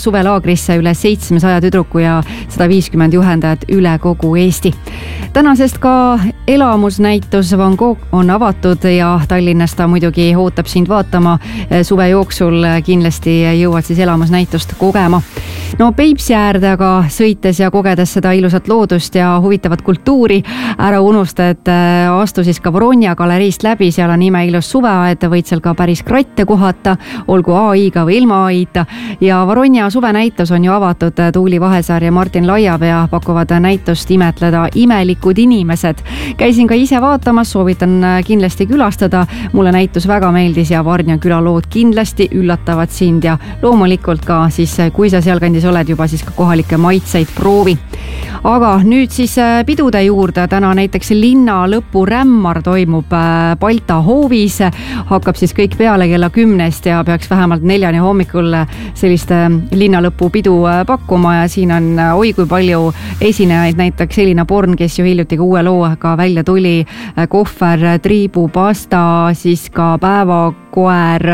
suvelaagrisse üle 700 tüdruku ja 150 juhendajat üle kogu Eesti. Tänasest ka elamusnäitus Van Gogh on avatud ja Tallinnas ta muidugi ootab sind vaatama. Suve jooksul kindlasti jõuad siis elamusnäitust kogema. No Peipsi äärde aga sõites ja kogedes seda ilusat loodust ja huvitavat kultuuri, ära unusta, et astu siis ka Voronja galeriist läbi, seal on imeilus suveaed, võid seal ka päris kratte kohata, olgu AI-ga või ilma AI-ta. Ja Voronja suvenäitus on ju avatud, Tuuli Vahesaar ja Martin Laiapea pakuvad näitust imetleda imelikud inimesed. Käisin ka ise vaatamas, soovitan kindlasti külastada, mulle näitus väga meeldis ja Varnja külalood kindlasti üllatavad sind ja loomulikult ka siis, kui sa sealkandis oled juba, siis ka kohalikke maitseid proovi. Aga nüüd siis pidude juurde, täna näiteks linna lõpu rämmar toimub Balta hoovis, hakkab siis kõik peale kella 10 ja peaks vähemalt 4 hommikul sellist linna lõpu pidu pakkuma ja siin on oi kui palju esinejaid, näiteks Elina Born, kes ju hiljuti ka uue looga välja tuli, Kohver, Triibu, Pasta, siis ka Päevakoer,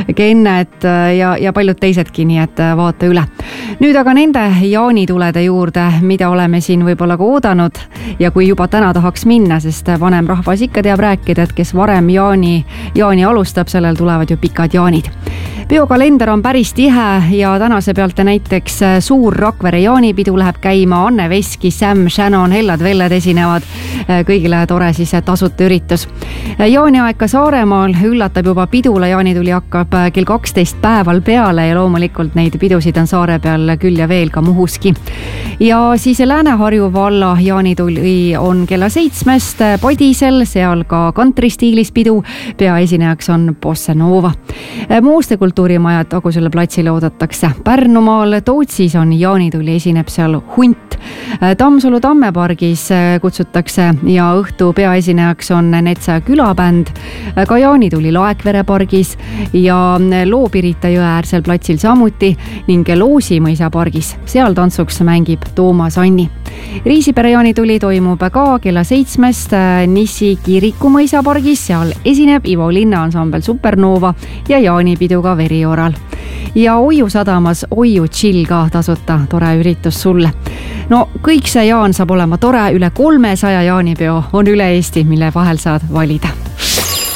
Kennet ja paljud teisedki, nii et vaata üle. Nüüd aga nende jaanitulede juurde, mida oleme siin võib-olla ka oodanud ja kui juba täna tahaks minna, sest vanem rahvas ikka teab rääkida, et kes varem jaani alustab, sellel tulevad ju pikad jaanid. Peokalender on päris tihe ja tänase pealt näiteks suur Rakvere jaanipidu läheb käima, Anne Veski, Sam, Shannon, Hellad Velled esinevad, kõigile tore siis tasuta üritus. Jaaniaeg ka Saaremaal üllatab juba Pidula jaanituli hakkab kell 12 päeval peale ja loomulikult neid pidusid on saare peal küll ja veel ka Muhuski. Ja siis Lääne-Harju valla jaanituli on kella 7 Padisel, seal ka kantristiilis pidu, peaesinejaks on Bossa Nova. Mooste kultuurimajad Tagusele platsile oodatakse. Pärnumaal Tootsis on jaanituli, esineb seal Hunt. Tammsalu tammepargis kutsutakse ja õhtu peaesinejaks on Netsa külabänd. Ka jaanituli Laekvere pargis ja Loopirita jõe äärsel platsil samuti ning Loosimõisa pargis. Seal tantsuks mängib Toomas Anni. Riisipere jaanituli toimub ka kella 7 Nissi Kirikumõisa pargis, seal esineb Ivo Linna ansambel Supernova ja jaanipidu ka Verioral. Ja Oiu sadamas Oiu chill ka tasuta, tore üritus sulle. No kõik see jaan saab olema tore, üle 300 jaanipeo on üle Eesti, mille vahel saad valida.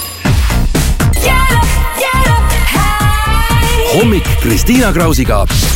Hommik Kristiina Krausiga.